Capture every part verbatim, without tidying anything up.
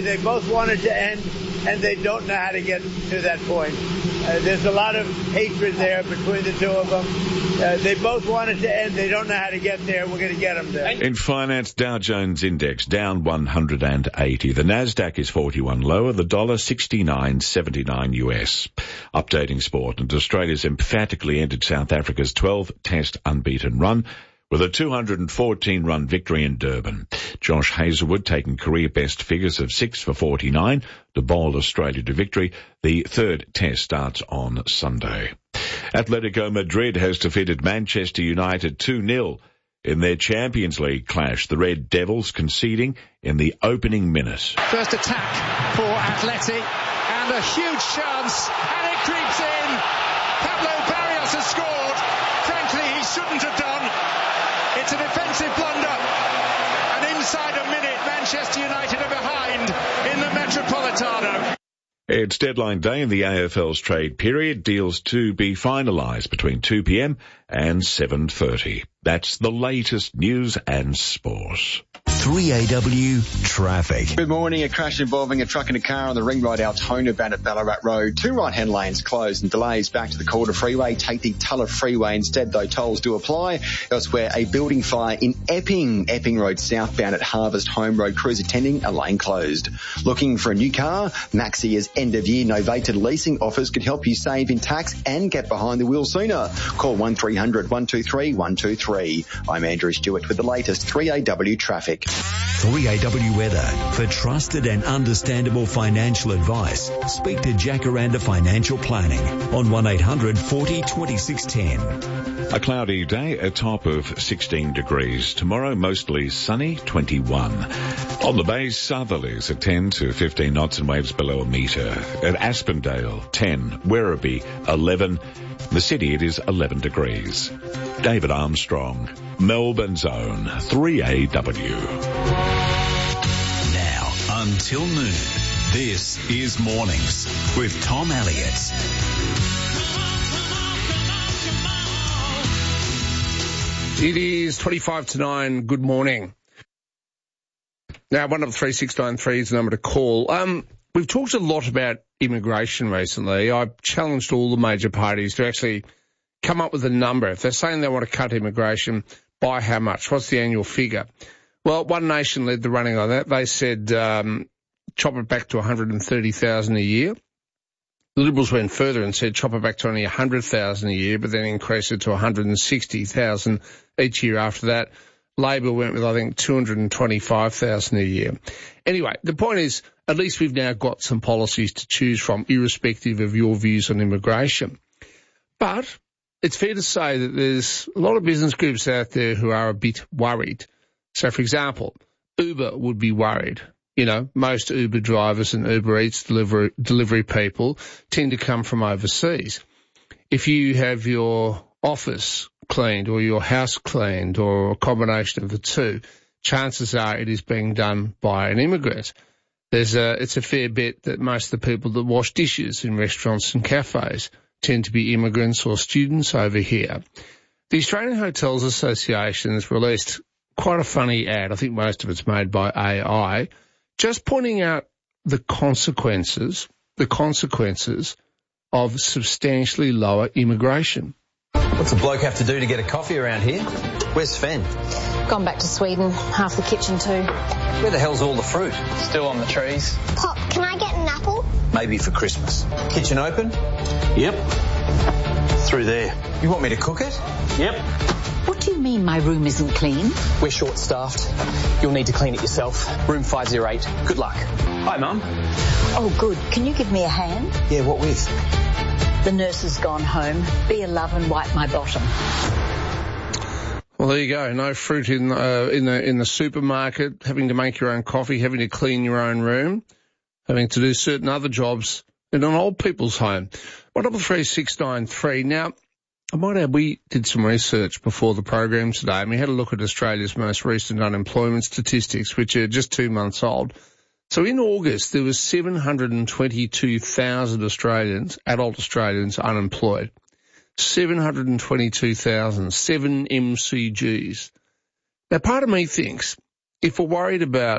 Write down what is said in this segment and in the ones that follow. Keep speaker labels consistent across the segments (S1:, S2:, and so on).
S1: they both want it to end, and they don't know how to get to that point. Uh, there's a lot of hatred there between the two of them. Uh, they both want it to end. They don't know how to get there. We're going to get them there.
S2: In finance, Dow Jones Index down one hundred eighty. The Nasdaq is forty-one lower. The dollar sixty-nine seventy-nine U S. Updating sport, and Australia's emphatically ended South Africa's twelve-test unbeaten run with a two hundred fourteen run victory in Durban. Josh Hazlewood taking career best figures of six for forty-nine to bowl Australia to victory. The third test starts on Sunday. Atletico Madrid has defeated Manchester United two nil in their Champions League clash. The Red Devils conceding in the opening minute.
S3: First attack for Atleti, and a huge chance, and it creeps in. Pablo Barrios has scored. Frankly, he shouldn't have done. It's a defensive blunder, and inside a minute, Manchester United are behind in the Metropolitano.
S2: It's deadline day in the A F L's trade period. Deals to be finalised between two p.m. and seven thirty. That's the latest news and sport.
S4: three A W traffic.
S5: Good morning. A crash involving a truck and a car on the ring road Altona bound at Ballarat Road. Two right-hand lanes closed and delays back to the Calder Freeway. Take the Tulla Freeway instead, though tolls do apply. Elsewhere, a building fire in Epping. Epping Road southbound at Harvest Home Road. Crews attending, a lane closed. Looking for a new car? Maxia's end-of-year novated leasing offers could help you save in tax and get behind the wheel sooner. Call one three hundred one two three one two three. I'm Andrew Stewart with the latest three A W traffic.
S4: three A W weather. For trusted and understandable financial advice, speak to Jacaranda Financial Planning on one eight hundred forty twenty-six ten.
S2: A cloudy day, a top of sixteen degrees. Tomorrow, mostly sunny, twenty-one. On the bay, southerlies at ten to fifteen knots and waves below a metre. At Aspendale, ten. Werribee, eleven. The city, it is eleven degrees. David Armstrong, Melbourne's own three A W.
S4: Now, until noon, this is Mornings with Tom Elliott.
S6: It is twenty-five to nine. Good morning. Now, one of three six nine three is the number to call. Um, we've talked a lot about immigration recently. I've challenged all the major parties to actually come up with a number. If they're saying they want to cut immigration, by how much? What's the annual figure? Well, One Nation led the running on that. They said um, chop it back to one hundred thirty thousand a year. The Liberals went further and said chop it back to only one hundred thousand a year, but then increase it to one hundred sixty thousand each year after that. Labor went with, I think, two hundred twenty-five thousand a year. Anyway, the point is, at least we've now got some policies to choose from, irrespective of your views on immigration. But it's fair to say that there's a lot of business groups out there who are a bit worried. So, for example, Uber would be worried. You know, most Uber drivers and Uber Eats delivery, delivery people tend to come from overseas. If you have your office cleaned or your house cleaned or a combination of the two, chances are it is being done by an immigrant. There's a, it's a fair bet that most of the people that wash dishes in restaurants and cafes tend to be immigrants or students over here. The Australian Hotels Association has released quite a funny ad. I think most of it's made by A I, just pointing out the consequences, the consequences of substantially lower immigration.
S7: What's a bloke have to do to get a coffee around here? Where's Sven?
S8: Gone back to Sweden, half the kitchen too.
S7: Where the hell's all the fruit?
S9: Still on the trees.
S10: Pop, can I get an apple?
S7: Maybe for Christmas. Kitchen open?
S9: Yep. Through there.
S7: You want me to cook it?
S9: Yep.
S8: What do you mean my room isn't clean?
S9: We're short-staffed. You'll need to clean it yourself. Room five oh eight. Good luck. Hi, Mum.
S8: Oh, good. Can you give me a hand?
S7: Yeah, what with?
S8: The nurse has gone home. Be a love and wipe my bottom.
S6: Well, there you go. No fruit in uh, in the in the supermarket. Having to make your own coffee. Having to clean your own room. Having to do certain other jobs in an old people's home. One double three six nine three. Now, I might add, we did some research before the program today, and we had a look at Australia's most recent unemployment statistics, which are just two months old. So in August, there was seven hundred twenty-two thousand Australians, adult Australians, unemployed. seven hundred twenty-two thousand, seven M C Gs. Now, part of me thinks if we're worried about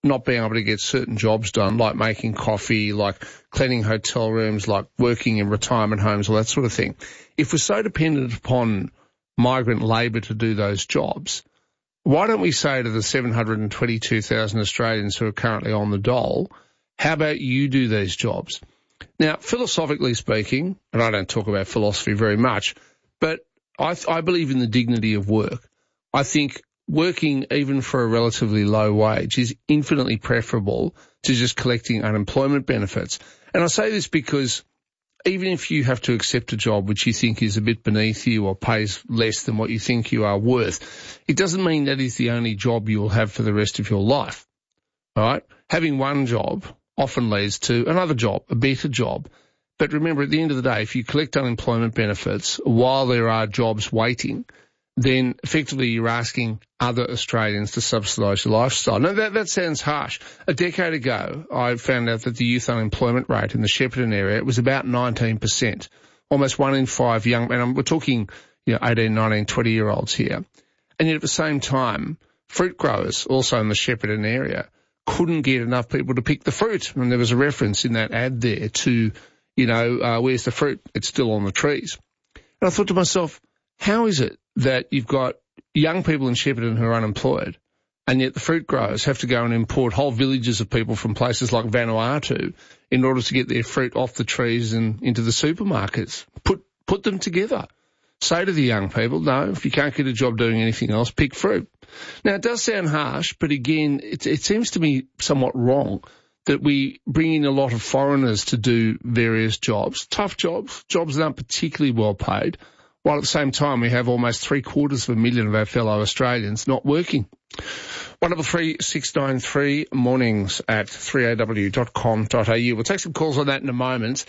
S6: not being able to get certain jobs done, like making coffee, like cleaning hotel rooms, like working in retirement homes, all that sort of thing. If we're so dependent upon migrant labour to do those jobs, why don't we say to the seven hundred twenty-two thousand Australians who are currently on the dole, how about you do these jobs? Now, philosophically speaking, and I don't talk about philosophy very much, but I, I believe in the dignity of work. I think working even for a relatively low wage is infinitely preferable to just collecting unemployment benefits. And I say this because even if you have to accept a job which you think is a bit beneath you or pays less than what you think you are worth, it doesn't mean that is the only job you will have for the rest of your life. All right? Having one job often leads to another job, a better job. But remember, at the end of the day, if you collect unemployment benefits while there are jobs waiting, then effectively you're asking other Australians to subsidise your lifestyle. Now, that, that sounds harsh. A decade ago, I found out that the youth unemployment rate in the Shepparton area was about nineteen percent. Almost one in five young, and we're talking, you know, eighteen, nineteen, twenty-year-olds here. And yet at the same time, fruit growers, also in the Shepparton area, couldn't get enough people to pick the fruit. And there was a reference in that ad there to, you know, uh, where's the fruit? It's still on the trees. And I thought to myself, how is it that you've got young people in Shepparton who are unemployed, and yet the fruit growers have to go and import whole villages of people from places like Vanuatu in order to get their fruit off the trees and into the supermarkets? Put put them together. Say to the young people, no, if you can't get a job doing anything else, pick fruit. Now, it does sound harsh, but again, it, it seems to me somewhat wrong that we bring in a lot of foreigners to do various jobs, tough jobs, jobs that aren't particularly well paid, while at the same time we have almost three quarters of a million of our fellow Australians not working. one double three six nine three mornings at three a w dot com dot a u. We'll take some calls on that in a moment.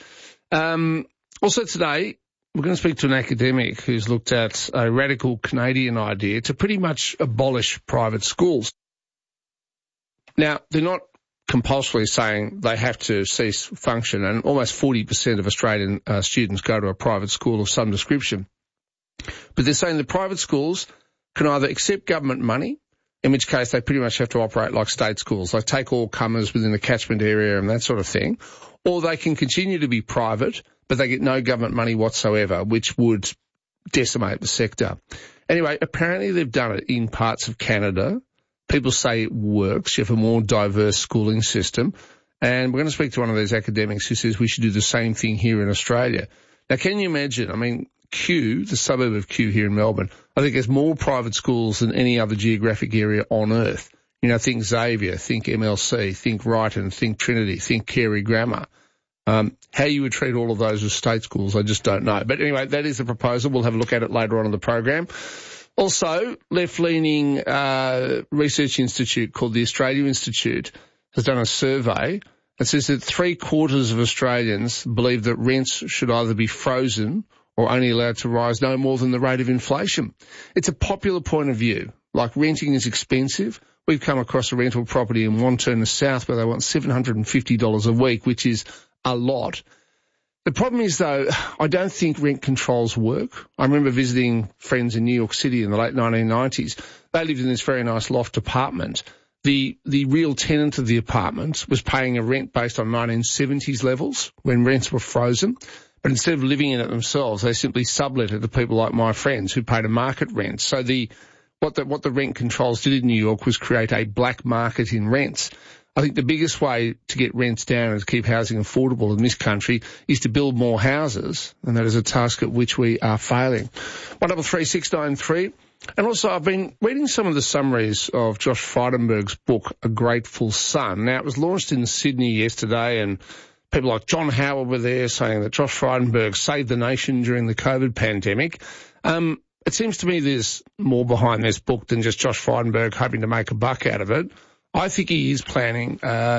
S6: Um, also today, we're going to speak to an academic who's looked at a radical Canadian idea to pretty much abolish private schools. Now, they're not compulsorily saying they have to cease function, and almost forty percent of Australian uh, students go to a private school of some description. But they're saying that private schools can either accept government money, in which case they pretty much have to operate like state schools, like take all comers within the catchment area and that sort of thing, or they can continue to be private, but they get no government money whatsoever, which would decimate the sector. Anyway, apparently they've done it in parts of Canada. People say it works. You have a more diverse schooling system. And we're going to speak to one of these academics who says we should do the same thing here in Australia. Now, can you imagine? I mean, Kew, the suburb of Kew here in Melbourne, I think has more private schools than any other geographic area on earth. You know, think Xavier, think M L C, think Wrighton, think Trinity, think Carey Grammar. Um, how you would treat all of those as state schools, I just don't know. But anyway, that is the proposal. We'll have a look at it later on in the program. Also, left-leaning uh, research institute called the Australia Institute has done a survey that says that three-quarters of Australians believe that rents should either be frozen or only allowed to rise no more than the rate of inflation. It's a popular point of view. Like, renting is expensive. We've come across a rental property in Wantirna South where they want seven hundred fifty dollars a week, which is a lot. The problem is, though, I don't think rent controls work. I remember visiting friends in New York City in the late nineteen nineties. They lived in this very nice loft apartment. The the real tenant of the apartment was paying a rent based on nineteen seventies levels when rents were frozen. But instead of living in it themselves, they simply sublet it to people like my friends who paid a market rent. So the what the what the rent controls did in New York was create a black market in rents. I think the biggest way to get rents down and to keep housing affordable in this country is to build more houses, and that is a task at which we are failing. one double three six nine three. And also, I've been reading some of the summaries of Josh Frydenberg's book, A Grateful Son. Now, it was launched in Sydney yesterday, and people like John Howard were there saying that Josh Frydenberg saved the nation during the COVID pandemic. Um, it seems to me there's more behind this book than just Josh Frydenberg hoping to make a buck out of it. I think he is planning, uh,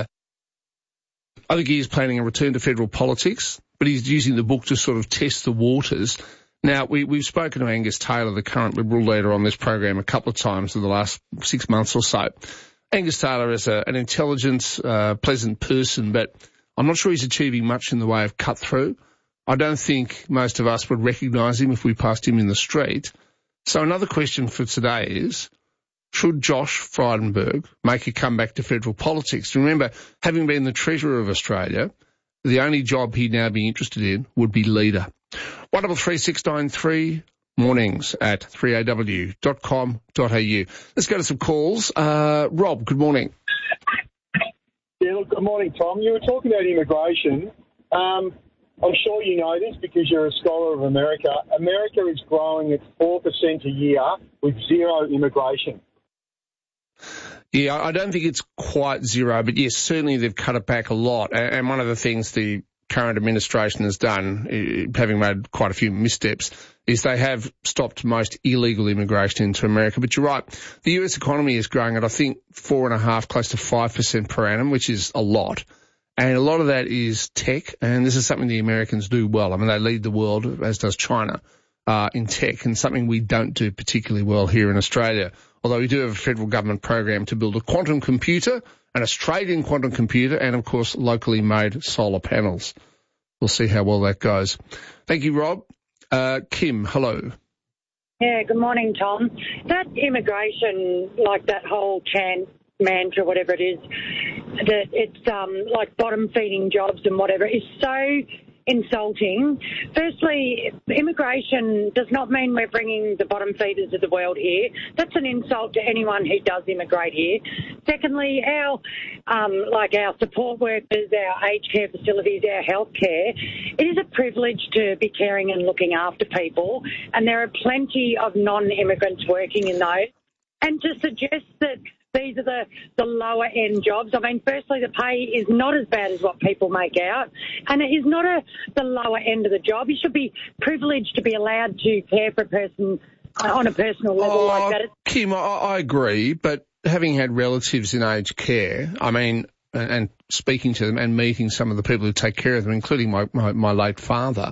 S6: I think he is planning a return to federal politics, but he's using the book to sort of test the waters. Now, we, we've spoken to Angus Taylor, the current Liberal leader, on this program a couple of times in the last six months or so. Angus Taylor is a, an intelligent, uh, pleasant person, but I'm not sure he's achieving much in the way of cut through. I don't think most of us would recognise him if we passed him in the street. So another question for today is, should Josh Frydenberg make a comeback to federal politics? Remember, having been the Treasurer of Australia, the only job he'd now be interested in would be leader. one double three six nine three mornings at three a w dot com dot a u. Let's go to some calls. Uh, Rob, good morning.
S11: Yeah, look, good morning, Tom. You were talking about immigration. Um, I'm sure you know this because you're a scholar of America. America is growing at four percent a year with zero immigration.
S6: Yeah, I don't think it's quite zero, but yes, certainly they've cut it back a lot. And one of the things the current administration has done, having made quite a few missteps, is they have stopped most illegal immigration into America. But you're right, the U S economy is growing at, I think, four and a half, close to five percent per annum, which is a lot. And a lot of that is tech, and this is something the Americans do well. I mean, they lead the world, as does China, uh, in tech, and something we don't do particularly well here in Australia. Although we do have a federal government program to build a quantum computer, an Australian quantum computer, and, of course, locally made solar panels. We'll see how well that goes. Thank you, Rob. Uh, Kim, hello.
S12: Yeah, good morning, Tom. That immigration, like that whole chant, mantra, whatever it is, that it's um, like bottom-feeding jobs and whatever, is so insulting. Firstly, immigration does not mean we're bringing the bottom feeders of the world here. That's an insult to anyone who does immigrate here. Secondly, our um, like our support workers, our aged care facilities, our health care, it is a privilege to be caring and looking after people, and there are plenty of non-immigrants working in those. And to suggest that these are the, the lower-end jobs. I mean, firstly, the pay is not as bad as what people make out, and it is not a, the lower end of the job. You should be privileged to be allowed to care for a person uh, on a personal level
S6: oh,
S12: like that.
S6: Kim, I, I agree, but having had relatives in aged care, I mean, and, and speaking to them and meeting some of the people who take care of them, including my, my, my late father,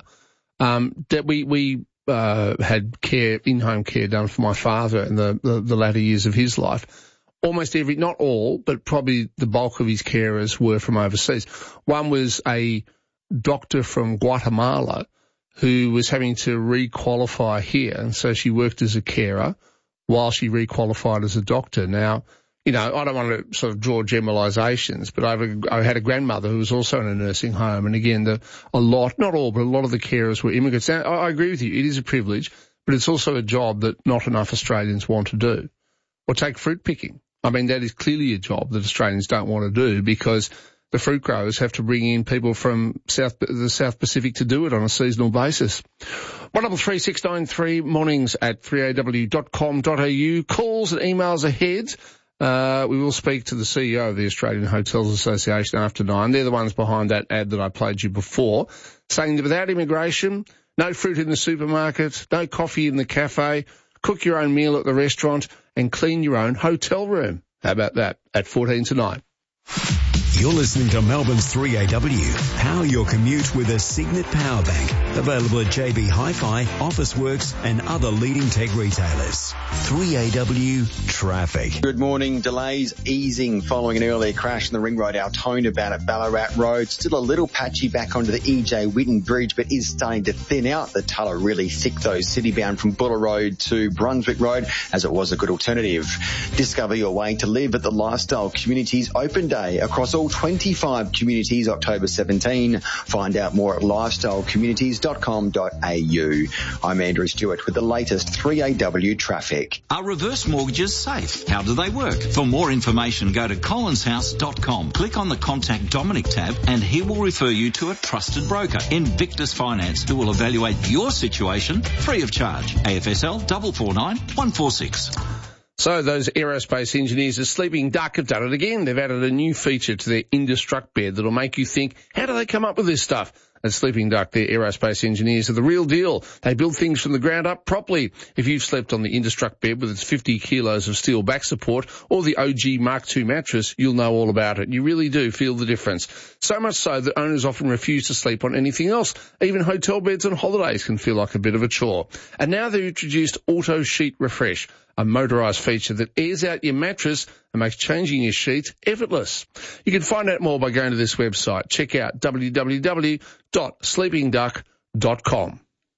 S6: um, that we, we uh, had care, in-home care done for my father in the, the, the latter years of his life. Almost every, not all, but probably the bulk of his carers were from overseas. One was a doctor from Guatemala who was having to re-qualify here, and so she worked as a carer while she re-qualified as a doctor. Now, you know, I don't want to sort of draw generalisations, but I've a, I had a grandmother who was also in a nursing home, and again, the, a lot, not all, but a lot of the carers were immigrants. Now, I, I agree with you, it is a privilege, but it's also a job that not enough Australians want to do. Or take fruit picking. I mean, that is clearly a job that Australians don't want to do because the fruit growers have to bring in people from South, the South Pacific to do it on a seasonal basis. one double three six nine three mornings at three a w dot com dot a u. Calls and emails ahead. Uh, we will speak to the C E O of the Australian Hotels Association after nine. They're the ones behind that ad that I played you before, saying that without immigration, no fruit in the supermarket, no coffee in the cafe, cook your own meal at the restaurant, and clean your own hotel room. How about that? At fourteen to nine.
S4: You're listening to Melbourne's three A W. Power your commute with a Signet Power Bank. Available at J B Hi-Fi, Officeworks and other leading tech retailers. three A W Traffic.
S5: Good morning. Delays easing following an earlier crash on the Ring Road Altona bound at Ballarat Road. Still a little patchy back onto the E J Whitten Bridge, but is starting to thin out. The Tulla really thick though, city bound from Buller Road to Brunswick Road, as it was a good alternative. Discover your way to live at the Lifestyle Communities Open Day across all twenty-five communities, October seventeenth. Find out more at lifestyle communities dot com dot a u. I'm Andrew Stewart with the latest three A W traffic.
S13: Are reverse mortgages safe? How do they work? For more information, go to collins house dot com. Click on the Contact Dominic tab and he will refer you to a trusted broker, Invictus Finance, who will evaluate your situation free of charge. A F S L four four nine one four six.
S6: So those aerospace engineers at Sleeping Duck have done it again. They've added a new feature to their Indestruct bed that'll make you think, how do they come up with this stuff? At Sleeping Duck, their aerospace engineers are the real deal. They build things from the ground up properly. If you've slept on the Indestruct bed with its fifty kilos of steel back support or the O G Mark two mattress, you'll know all about it. You really do feel the difference. So much so that owners often refuse to sleep on anything else. Even hotel beds on holidays can feel like a bit of a chore. And now they've introduced Auto Sheet Refresh, a motorised feature that airs out your mattress and makes changing your sheets effortless. You can find out more by going to this website. Check out w w w dot sleeping duck dot com.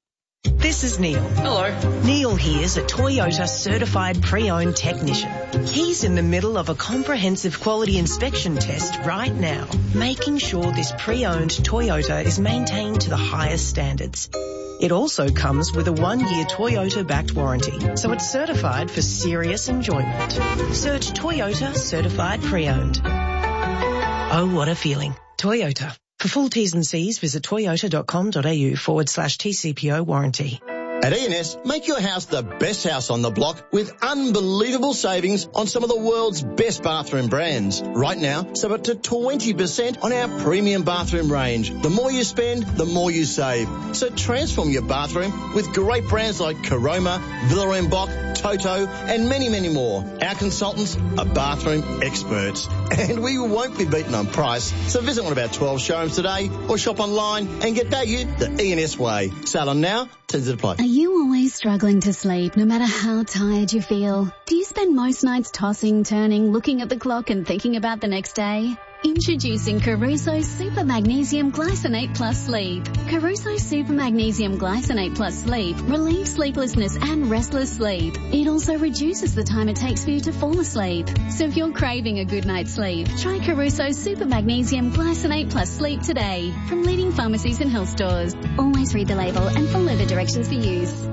S14: This is Neil.
S15: Hello.
S14: Neil here's a Toyota certified pre-owned technician. He's in the middle of a comprehensive quality inspection test right now, making sure this pre-owned Toyota is maintained to the highest standards. It also comes with a one-year Toyota-backed warranty, so it's certified for serious enjoyment. Search Toyota Certified Pre-Owned. Oh, what a feeling. Toyota. For full T's and C's, visit toyota.com.au forward slash TCPO warranty.
S16: At E and S, make your house the best house on the block with unbelievable savings on some of the world's best bathroom brands. Right now, save up to twenty percent on our premium bathroom range. The more you spend, the more you save. So transform your bathroom with great brands like Caroma, Villa en Bock, Toto, and many, many more. Our consultants are bathroom experts, and we won't be beaten on price. So visit one of our twelve showrooms today or shop online and get value the E and S way. Sale on now, terms apply.
S17: Are you always struggling to sleep no matter how tired you feel? Do you spend most nights tossing, turning, looking at the clock and thinking about the next day? Introducing Caruso Super Magnesium Glycinate Plus Sleep. Caruso Super Magnesium Glycinate Plus Sleep relieves sleeplessness and restless sleep. It also reduces the time it takes for you to fall asleep. So if you're craving a good night's sleep, try Caruso Super Magnesium Glycinate Plus Sleep today from leading pharmacies and health stores. Always read the label and follow the directions for use.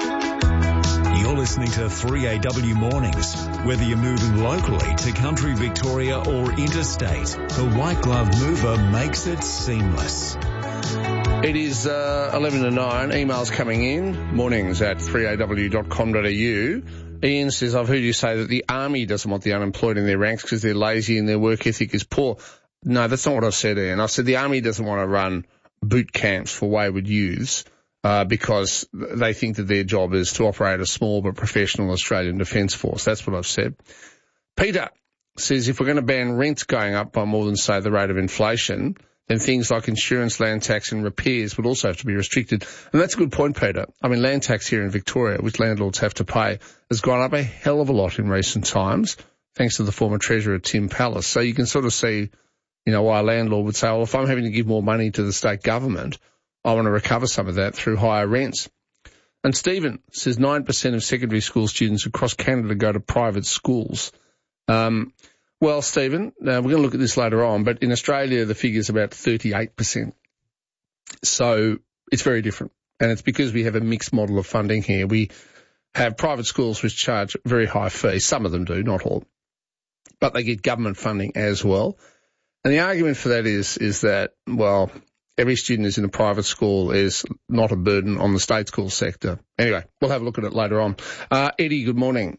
S4: You're listening to three A W Mornings. Whether you're moving locally to country Victoria or interstate, the White Glove Mover makes it seamless.
S6: It is uh, eleven to nine. Emails coming in. Mornings at three A W dot com dot A U. Ian says, I've heard you say that the Army doesn't want the unemployed in their ranks because they're lazy and their work ethic is poor. No, that's not what I said, Ian. I said the Army doesn't want to run boot camps for wayward youths. Uh, because they think that their job is to operate a small but professional Australian Defence Force. That's what I've said. Peter says if we're going to ban rents going up by more than, say, the rate of inflation, then things like insurance, land tax and repairs would also have to be restricted. And that's a good point, Peter. I mean, land tax here in Victoria, which landlords have to pay, has gone up a hell of a lot in recent times, thanks to the former Treasurer, Tim Pallas. So you can sort of see, you know, why a landlord would say, well, if I'm having to give more money to the state government, I want to recover some of that through higher rents. And Stephen says nine percent of secondary school students across Canada go to private schools. Um, well, Stephen, uh, we're going to look at this later on, but in Australia the figure's about thirty-eight percent. So it's very different. And it's because we have a mixed model of funding here. We have private schools which charge very high fees. Some of them do, not all. But they get government funding as well. And the argument for that is, is that, well, every student who's in a private school is not a burden on the state school sector. Anyway, we'll have a look at it later on. Uh, Eddie, good morning.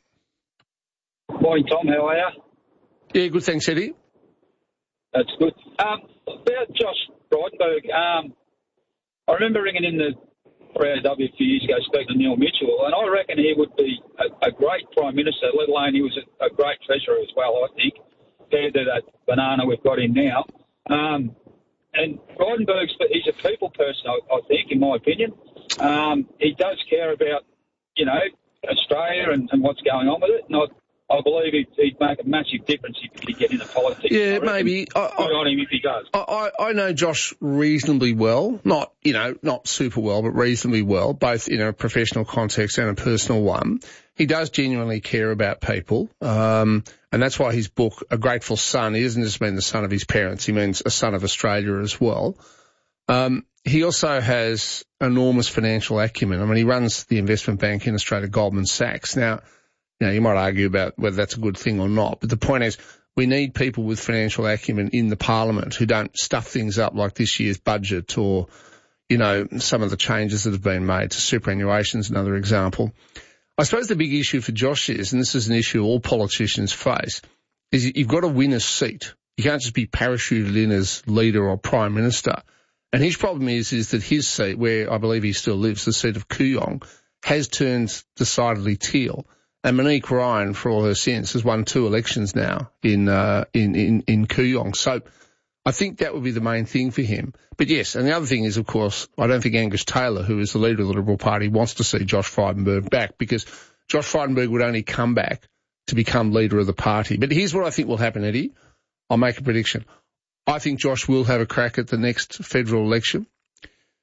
S18: Morning, Tom. How are you?
S6: Yeah, good. Thanks, Eddie.
S18: That's good. Um, about Josh Frydenberg, um, I remember ringing in the three A W a few years ago speaking to Neil Mitchell, and I reckon he would be a, a great Prime Minister, let alone he was a, a great Treasurer as well, I think, compared to that banana we've got in now. Um, And Frydenberg's, he's a people person, I, I think, in my opinion. Um, he does care about, you know, Australia and, and what's going on with it. And I, I believe he'd, he'd make a massive difference if he get into politics.
S6: Yeah, maybe.
S18: I, I, good on him if he does.
S6: I, I know Josh reasonably well. Not, you know, not super well, but reasonably well, both in a professional context and a personal one. He does genuinely care about people, um, and that's why his book, A Grateful Son, he doesn't just mean the son of his parents, he means a son of Australia as well. Um, he also has enormous financial acumen. I mean, he runs the investment bank in Australia, Goldman Sachs. Now, you know, you might argue about whether that's a good thing or not, but the point is we need people with financial acumen in the parliament who don't stuff things up like this year's budget or, you know, some of the changes that have been made to superannuation is another example. I suppose the big issue for Josh is, and this is an issue all politicians face, is you've got to win a seat. You can't just be parachuted in as leader or prime minister. And his problem is, is that his seat, where I believe he still lives, the seat of Kooyong, has turned decidedly teal. And Monique Ryan, for all her sins, has won two elections now in, uh, in, in, in Kooyong. So I think that would be the main thing for him. But yes, and the other thing is, of course, I don't think Angus Taylor, who is the leader of the Liberal Party, wants to see Josh Frydenberg back, because Josh Frydenberg would only come back to become leader of the party. But here's what I think will happen, Eddie. I'll make a prediction. I think Josh will have a crack at the next federal election.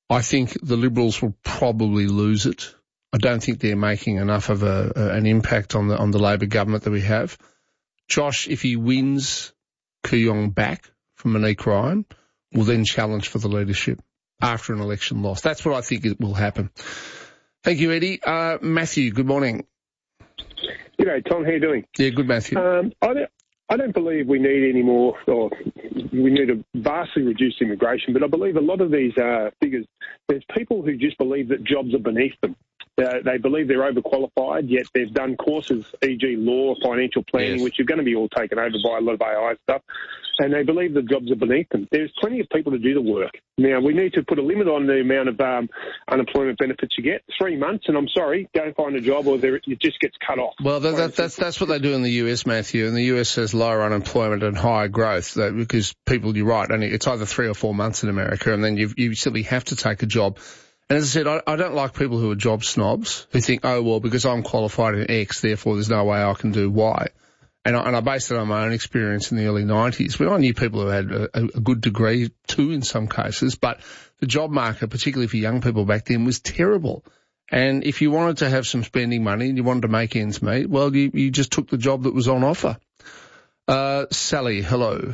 S6: I think the Liberals will probably lose it. I don't think they're making enough of a, a, an impact on the on the Labor government that we have. Josh, if he wins Kooyong back from Monique Ryan, will then challenge for the leadership after an election loss. That's what I think it will happen. Thank you, Eddie. Uh, Matthew, good morning.
S15: G'day, Tom. How you doing?
S6: Yeah, good, Matthew.
S15: Um, I don't, I don't believe we need any more, or we need to vastly reduce immigration, but I believe a lot of these uh, figures, there's people who just believe that jobs are beneath them. Uh, they believe they're overqualified, yet they've done courses, for example law, financial planning, yes. which are going to be all taken over by a lot of A I stuff, and they believe the jobs are beneath them. There's plenty of people to do the work. Now, we need to put a limit on the amount of um, unemployment benefits you get. Three months, and I'm sorry, go find a job or there, it just gets cut off.
S6: Well, that, that, that's that's what they do in the U S, Matthew, and the U S has lower unemployment and higher growth that, because people, you're right, only it's either three or four months in America, and then you you simply have to take a job. And as I said, I, I don't like people who are job snobs, who think, oh, well, because I'm qualified in X, therefore there's no way I can do Y. And I, and I based it on my own experience in the early nineties, when I knew people who had a, a good degree too in some cases, but the job market, particularly for young people back then, was terrible. And if you wanted to have some spending money and you wanted to make ends meet, well, you, you just took the job that was on offer. Uh, Sally, hello.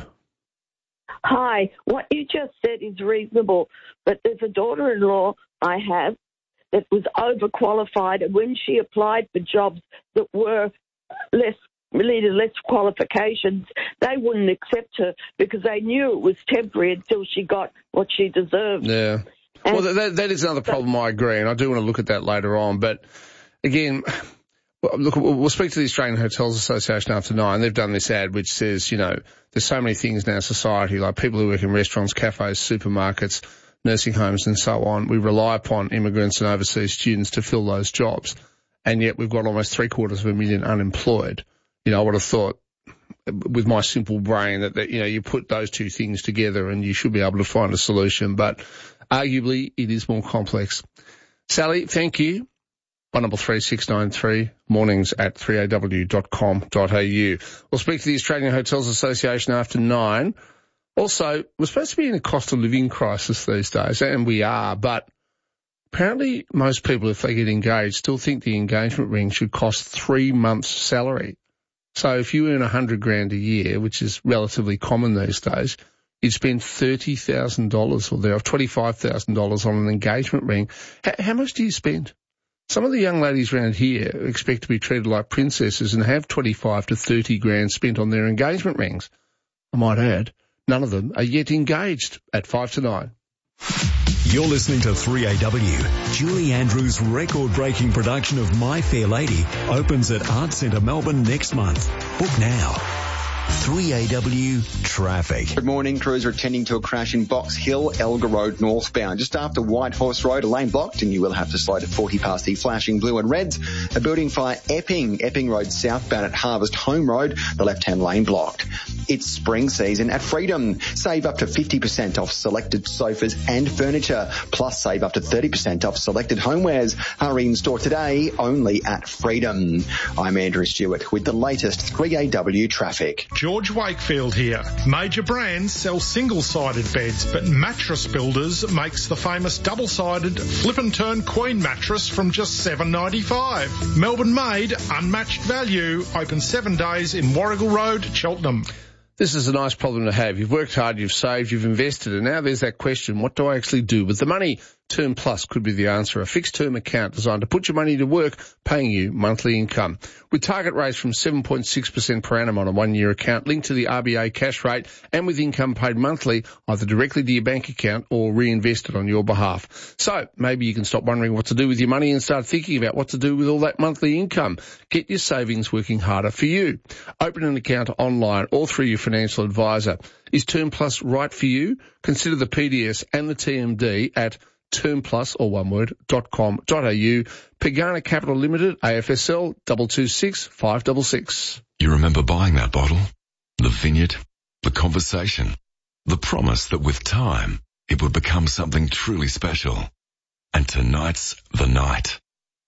S19: Hi. What you just said is reasonable, but there's a daughter-in-law I have that was overqualified, and when she applied for jobs that were less needed less qualifications, they wouldn't accept her because they knew it was temporary until she got what she deserved.
S6: Yeah. And well, that, that is another problem, I agree, and I do want to look at that later on. But, again, look, we'll speak to the Australian Hotels Association after nine. They've done this ad which says, you know, there's so many things in our society, like people who work in restaurants, cafes, supermarkets, nursing homes and so on. We rely upon immigrants and overseas students to fill those jobs, and yet we've got almost three quarters of a million unemployed. You know, I would have thought with my simple brain that, that, you know, you put those two things together and you should be able to find a solution, but arguably it is more complex. Sally, thank you. one double three six nine three, mornings at three a w dot com dot a u. We'll speak to the Australian Hotels Association after nine. Also, we're supposed to be in a cost of living crisis these days, and we are, but apparently most people, if they get engaged, still think the engagement ring should cost three months' salary. So if you earn a hundred grand a year, which is relatively common these days, you'd spend thirty thousand dollars or there, twenty-five thousand dollars on an engagement ring. H- how much do you spend? Some of the young ladies around here expect to be treated like princesses and have twenty-five to thirty grand spent on their engagement rings. I might add, none of them are yet engaged at five to nine.
S4: You're listening to three A W. Julie Andrews' record-breaking production of My Fair Lady opens at Arts Centre Melbourne next month. Book now. three A W traffic.
S5: Good morning. Crews are attending to a crash in Box Hill, Elgar Road northbound. Just after Whitehorse Road, a lane blocked, and you will have to slow to forty past the flashing blue and reds. A building fire, Epping, Epping Road southbound at Harvest Home Road, the left-hand lane blocked. It's spring season at Freedom. Save up to fifty percent off selected sofas and furniture, plus save up to thirty percent off selected homewares. Hurry in store today, only at Freedom. I'm Andrew Stewart with the latest three A W traffic.
S20: George Wakefield here. Major brands sell single-sided beds, but Mattress Builders makes the famous double-sided flip and turn queen mattress from just seven dollars ninety-five. Melbourne made, unmatched value, open seven days in Warrigal Road, Cheltenham.
S6: This is a nice problem to have. You've worked hard, you've saved, you've invested, and now there's that question, what do I actually do with the money? Term Plus could be the answer, a fixed-term account designed to put your money to work, paying you monthly income. With target rates from seven point six percent per annum on a one-year account, linked to the R B A cash rate, and with income paid monthly, either directly to your bank account or reinvested on your behalf. So, maybe you can stop wondering what to do with your money and start thinking about what to do with all that monthly income. Get your savings working harder for you. Open an account online or through your financial advisor. Is Term Plus right for you? Consider the P D S and the T M D at term plus, or one word, dot com dot a u. Pagana Capital Limited, A F S L, two two six five six six.
S21: You remember buying that bottle? The vineyard? The conversation? The promise that with time, it would become something truly special. And tonight's the night.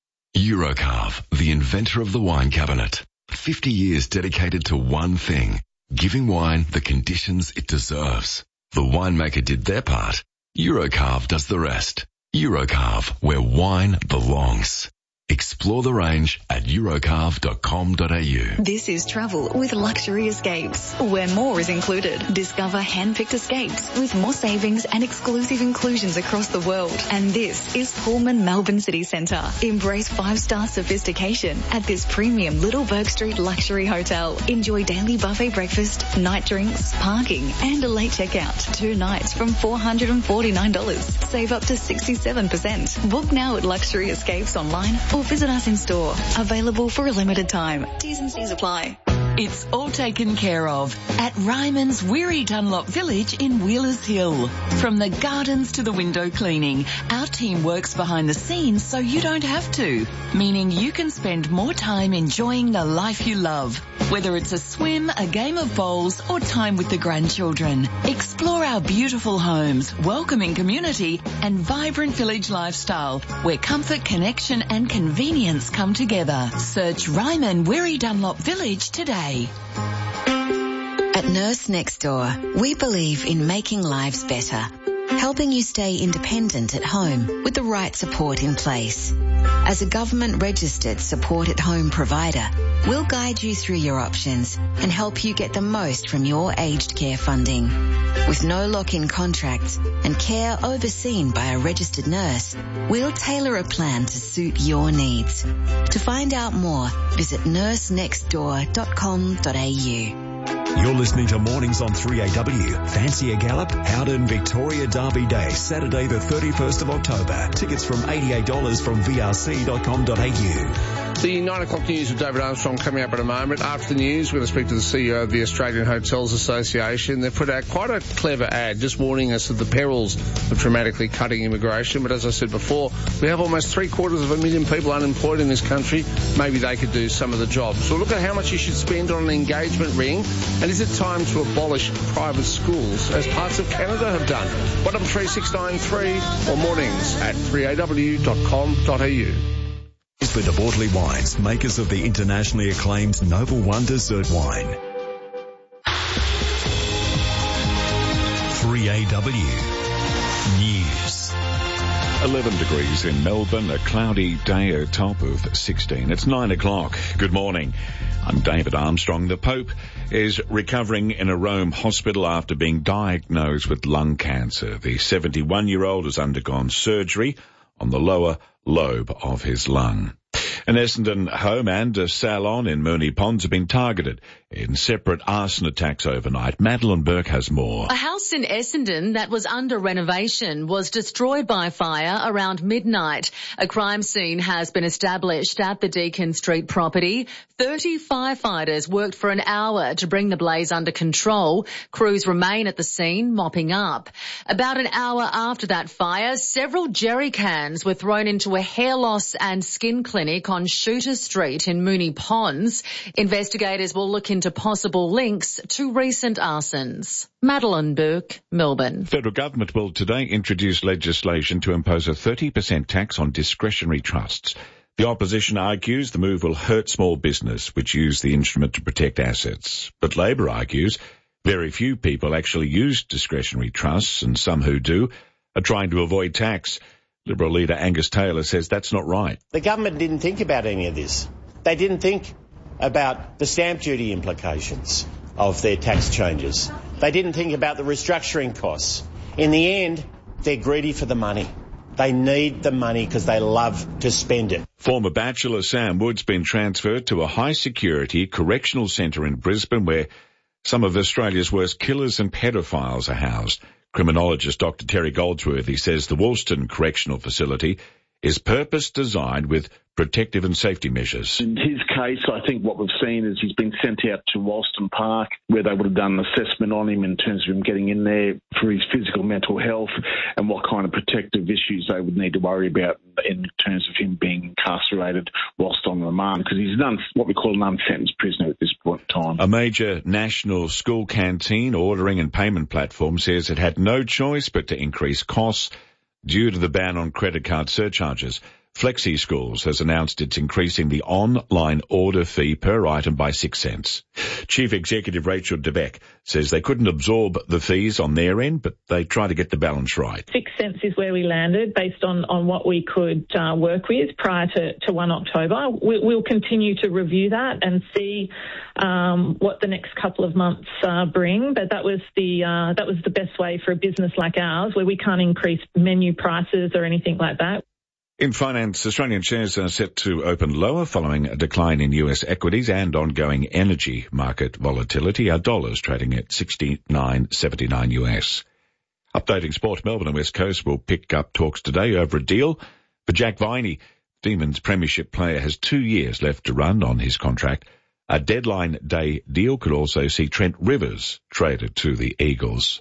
S21: Eurocarve, the inventor of the wine cabinet. fifty years dedicated to one thing, giving wine the conditions it deserves. The winemaker did their part. Eurocarve does the rest. Eurocarve, where wine belongs. Explore the range at eurocarve dot com dot a u.
S1: This is travel with Luxury Escapes, where more is included. Discover hand-picked escapes with more savings and exclusive inclusions across the world. And this is Pullman Melbourne City Centre. Embrace five-star sophistication at this premium Little Bourke Street luxury hotel. Enjoy daily buffet breakfast, night drinks, parking, and a late checkout. Two nights from four hundred forty-nine dollars. Save up to sixty-seven percent. Book now at Luxury Escapes online or visit us in store. Available for a limited time. T's and C's apply.
S22: It's all taken care of at Ryman's Weary Dunlop Village in Wheelers Hill. From the gardens to the window cleaning, our team works behind the scenes so you don't have to, meaning you can spend more time enjoying the life you love. Whether it's a swim, a game of bowls, or time with the grandchildren. Explore our beautiful homes, welcoming community, and vibrant village lifestyle, where comfort, connection, and convenience come together. Search Ryman Weary Dunlop Village today.
S23: At Nurse Next Door, we believe in making lives better, helping you stay independent at home with the right support in place. As a government-registered support-at-home provider, we'll guide you through your options and help you get the most from your aged care funding. With no lock-in contracts and care overseen by a registered nurse, we'll tailor a plan to suit your needs. To find out more, visit nurse next door dot com dot a u.
S4: You're listening to Mornings on three A W. Fancy a gallop? Howden Victoria Derby Day, Saturday the thirty-first of October. Tickets from eighty-eight dollars from v r c dot com dot a u.
S6: The nine o'clock news with David Armstrong coming up in a moment. After the news, we're going to speak to the C E O of the Australian Hotels Association. They've put out quite a clever ad just warning us of the perils of dramatically cutting immigration. But as I said before, we have almost three quarters of a million people unemployed in this country. Maybe they could do some of the jobs. So look at how much you should spend on an engagement ring. And is it time to abolish private schools, as parts of Canada have done? one double three six nine three or mornings at three a w dot com dot a u.
S4: For De Bortley Wines, makers of the internationally acclaimed Noble One dessert wine. three A W News.
S2: eleven degrees in Melbourne, a cloudy day, a top of sixteen. It's nine o'clock. Good morning. I'm David Armstrong. The Pope is recovering in a Rome hospital after being diagnosed with lung cancer. The seventy-one-year-old has undergone surgery on the lower lobe of his lung. An Essendon home and a salon in Moonee Ponds have been targeted in separate arson attacks overnight. Madeline Burke has more.
S24: A house in Essendon that was under renovation was destroyed by fire around midnight. A crime scene has been established at the Deakin Street property. thirty firefighters worked for an hour to bring the blaze under control. Crews remain at the scene, mopping up. About an hour after that fire, several jerry cans were thrown into a hair loss and skin clinic on Shooter Street in Moonee Ponds. Investigators will look into possible links to recent arsons. Madeline Burke, Melbourne.
S2: The federal government will today introduce legislation to impose a thirty percent tax on discretionary trusts. The opposition argues the move will hurt small business, which use the instrument to protect assets. But Labor argues very few people actually use discretionary trusts, and some who do are trying to avoid tax. Liberal leader Angus Taylor says that's not right.
S25: The government didn't think about any of this. They didn't think about the stamp duty implications of their tax changes. They didn't think about the restructuring costs. In the end, they're greedy for the money. They need the money because they love to spend it.
S2: Former bachelor Sam Wood's been transferred to a high-security correctional centre in Brisbane where some of Australia's worst killers and pedophiles are housed. Criminologist Doctor Terry Goldsworthy says the Woolston Correctional Facility is purpose-designed with protective and safety measures.
S26: In his case, I think what we've seen is he's been sent out to Woolston Park, where they would have done an assessment on him in terms of him getting in there for his physical, mental health and what kind of protective issues they would need to worry about in terms of him being incarcerated whilst on remand, because he's an, what we call an unsentenced prisoner at this point in time.
S2: A major national school canteen ordering and payment platform says it had no choice but to increase costs due to the ban on credit card surcharges. Flexi Schools has announced it's increasing the online order fee per item by six cents. Chief Executive Rachel DeBeck says they couldn't absorb the fees on their end, but they try to get the balance right.
S3: Six cents is where we landed based on, on what we could uh, work with prior to, to first October. We, we'll continue to review that and see um, what the next couple of months uh, bring, but that was the uh, that was the best way for a business like ours, where we can't increase menu prices or anything like that.
S2: In finance, Australian shares are set to open lower following a decline in U S equities and ongoing energy market volatility. Our dollar's trading at sixty-nine seventy-nine U S. Updating sport, Melbourne and West Coast will pick up talks today over a deal for Jack Viney. Demons premiership player has two years left to run on his contract. A deadline day deal could also see Trent Rivers traded to the Eagles.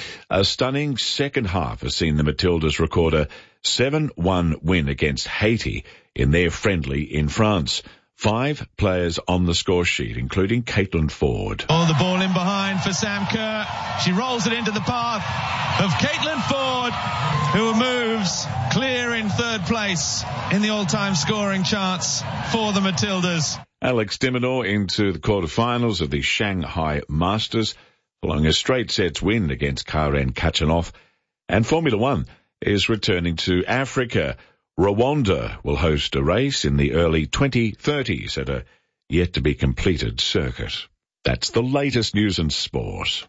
S2: A stunning second half has seen the Matildas record a seven one win against Haiti in their friendly in France. Five players on the score sheet, including Caitlin Ford.
S7: Oh, the ball in behind for Sam Kerr. She rolls it into the path of Caitlin Ford, who moves clear in third place in the all-time scoring charts for the Matildas.
S2: Alex de Minaur into the quarterfinals of the Shanghai Masters, following a straight sets win against Karen Khachanov. And Formula One is returning to Africa. Rwanda will host a race in the early twenty thirties at a yet-to-be-completed circuit. That's the latest news and sport.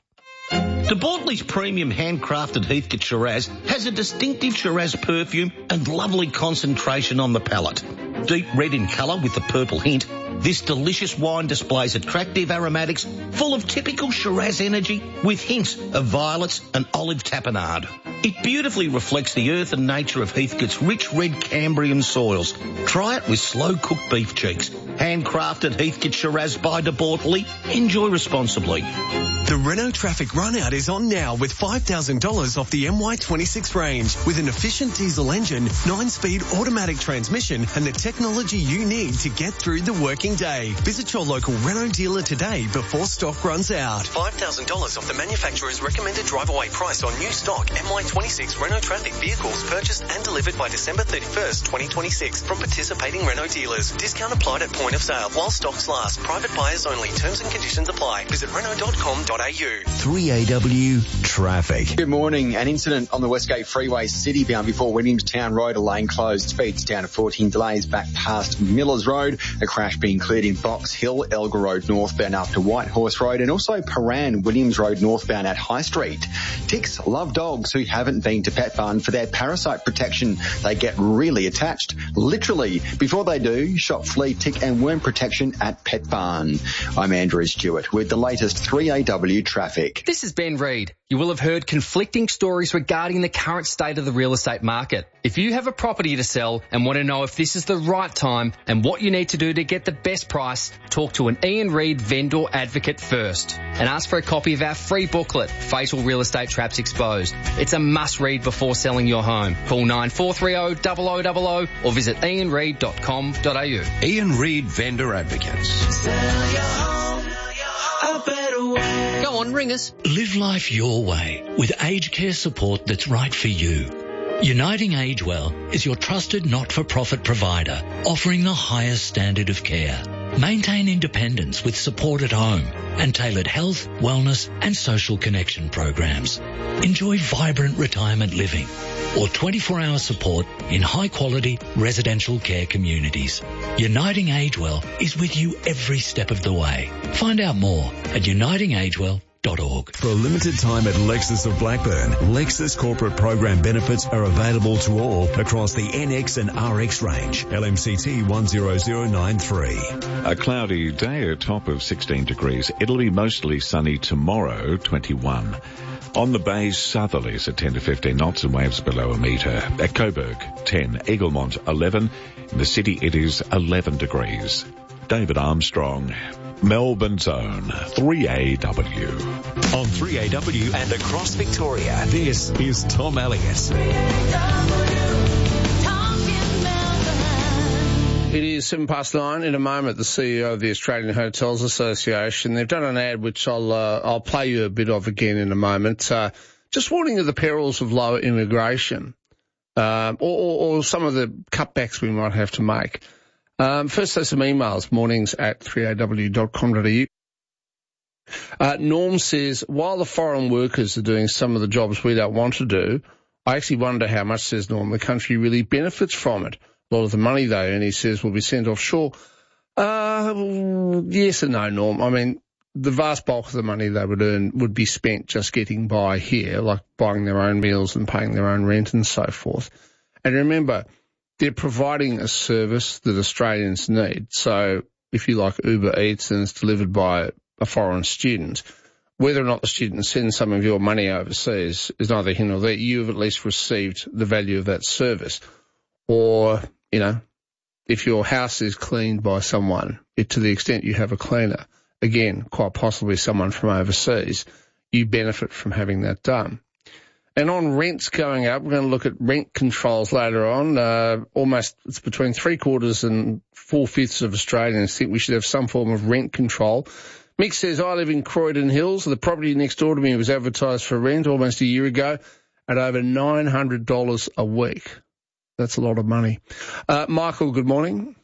S8: De Bortley's premium handcrafted Heathcote Shiraz has a distinctive Shiraz perfume and lovely concentration on the palate. Deep red in colour with a purple hint, this delicious wine displays attractive aromatics full of typical Shiraz energy with hints of violets and olive tapenade. It beautifully reflects the earth and nature of Heathcote's rich red Cambrian soils. Try it with slow-cooked beef cheeks. Handcrafted Heathcote Shiraz by De Bortley. Enjoy responsibly.
S9: The Renault Traffic Run-Out is on now with five thousand dollars off the M Y twenty-six range with an efficient diesel engine, nine-speed automatic transmission and the technology you need to get through the working day. Visit your local Renault dealer today before stock runs out.
S10: five thousand dollars off the manufacturer's recommended drive-away price on new stock M Y twenty-six Renault Traffic vehicles purchased and delivered by December thirty-first, twenty twenty-six from participating Renault dealers. Discount applied at point of sale while stocks last. Private buyers only. Terms and conditions apply. Visit Renault dot com dot a u.
S4: three A W traffic.
S5: Good morning. An incident on the Westgate Freeway city bound before Williamstown Road, a lane closed. Speeds down to fourteen, delays back past Millers Road. A crash being cleared in Box Hill, Elgar Road northbound up to Whitehorse Road, and also Paran, Williams Road northbound at High Street. Ticks love dogs who haven't been to Pet Barn for their parasite protection. They get really attached, literally. Before they do, shop flea, tick and worm protection at Pet Barn. I'm Andrew Stewart with the latest three A W traffic.
S11: This is Ben Reid. You will have heard conflicting stories regarding the current state of the real estate market. If you have a property to sell and want to know if this is the right time and what you need to do to get the best price, talk to an Ian Reid vendor advocate first and ask for a copy of our free booklet, Fatal Real Estate Traps Exposed. It's a must read before selling your home. Call nine four three zero, zero zero zero zero or visit ian reid dot com dot a u.
S27: Ian Reid Vendor Advocates.
S28: Sell your home a better way.
S11: Go on, ring us.
S29: Live life your way with aged care support that's right for you. Uniting Age Well is your trusted not-for-profit provider, offering the highest standard of care. Maintain independence with support at home and tailored health, wellness and social connection programs. Enjoy vibrant retirement living or twenty-four hour support in high-quality residential care communities. Uniting Age Well is with you every step of the way. Find out more at uniting age well dot org.
S4: For a limited time at Lexus of Blackburn, Lexus corporate program benefits are available to all across the N X and R X range. L M C T one zero zero nine three.
S2: A cloudy day, a top of sixteen degrees. It'll be mostly sunny tomorrow, twenty-one. On the Bay's southerlies at ten to fifteen knots and waves below a metre. At Coburg, ten. Eaglemont, eleven. In the city, it is eleven degrees. David Armstrong, Melbourne's own three A W.
S4: On three A W and across Victoria, this is Tom Elliott.
S6: It is seven past nine. In a moment, the C E O of the Australian Hotels Association, they've done an ad which I'll uh, I'll play you a bit of again in a moment. Uh, just warning of the perils of lower immigration. um, or, or, or some of the cutbacks we might have to make. Um, first, there's some emails, mornings at three a w dot com dot a u. Uh, Norm says, while the foreign workers are doing some of the jobs we don't want to do, I actually wonder how much, says Norm, the country really benefits from it. A lot of the money they earn, he says, will be sent offshore. Uh, yes and no, Norm. I mean, the vast bulk of the money they would earn would be spent just getting by here, like buying their own meals and paying their own rent and so forth. And remember, they're providing a service that Australians need. So if you like Uber Eats and it's delivered by a foreign student, whether or not the student sends some of your money overseas is neither here nor there. You've at least received the value of that service. Or, you know, if your house is cleaned by someone, it, to the extent you have a cleaner, again, quite possibly someone from overseas, you benefit from having that done. And on rents going up, we're going to look at rent controls later on. Uh, almost, it's between three quarters and four fifths of Australians think we should have some form of rent control. Mick says, I live in Croydon Hills. The property next door to me was advertised for rent almost a year ago at over nine hundred dollars a week. That's a lot of money. Uh, Michael, good morning.